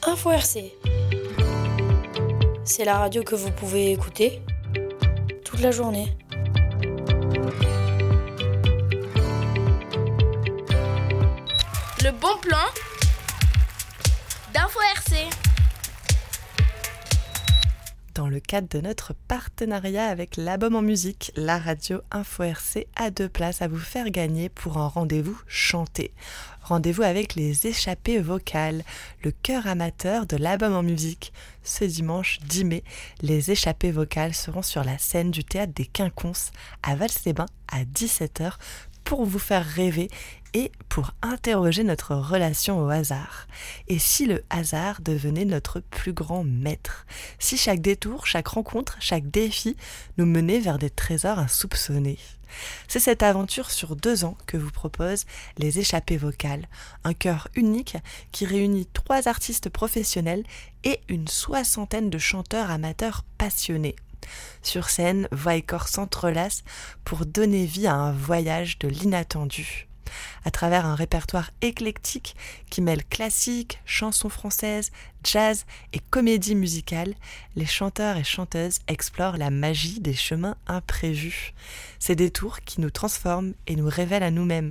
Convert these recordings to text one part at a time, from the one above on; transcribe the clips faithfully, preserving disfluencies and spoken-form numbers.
Info R C. C'est la radio que vous pouvez écouter toute la journée. Le bon plan d'Info R C. Dans le cadre de notre partenariat avec l'Album en musique, la radio Info R C a deux places à vous faire gagner pour un rendez-vous chanté. Rendez-vous avec les échappées vocales, le chœur amateur de l'Album en musique. Ce dimanche dix mai, les échappées vocales seront sur la scène du théâtre des Quinconces à Vals-les-Bains à dix-sept heures pour vous faire rêver et pour interroger notre relation au hasard. Et si le hasard devenait notre plus grand maître? Si chaque détour, chaque rencontre, chaque défi nous menait vers des trésors insoupçonnés? C'est cette aventure sur deux ans que vous propose les échappées vocales, un chœur unique qui réunit trois artistes professionnels et une soixantaine de chanteurs amateurs passionnés. Sur scène, voix et corps s'entrelacent pour donner vie à un voyage de l'inattendu. À travers un répertoire éclectique qui mêle classique, chansons françaises, jazz et comédie musicale, les chanteurs et chanteuses explorent la magie des chemins imprévus. Ces détours qui nous transforment et nous révèlent à nous-mêmes.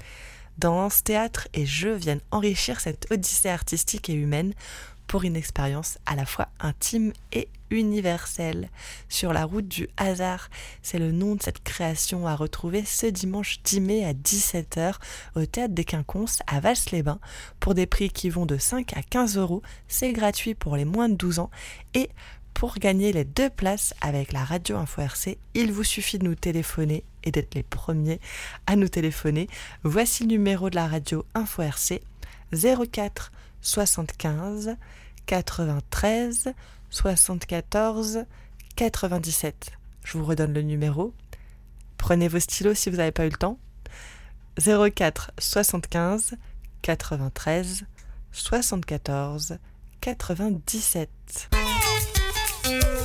Danse, théâtre et jeux viennent enrichir cette odyssée artistique et humaine pour une expérience à la fois intime et universelle. Sur la route du hasard, c'est le nom de cette création à retrouver ce dimanche dix mai à dix-sept heures au théâtre des Quinconces à Vals-les-Bains pour des prix qui vont de cinq à quinze euros. C'est gratuit pour les moins de douze ans et pour gagner les deux places avec la radio Info R C, il vous suffit de nous téléphoner et d'être les premiers à nous téléphoner. Voici le numéro de la radio Info R C: zéro quatre soixante-quinze quatre-vingt-treize soixante-quatorze quatre-vingt-dix-sept. Je vous redonne le numéro. Prenez vos stylos si vous n'avez pas eu le temps. zéro quatre soixante-quinze quatre-vingt-treize soixante-quatorze quatre-vingt-dix-sept.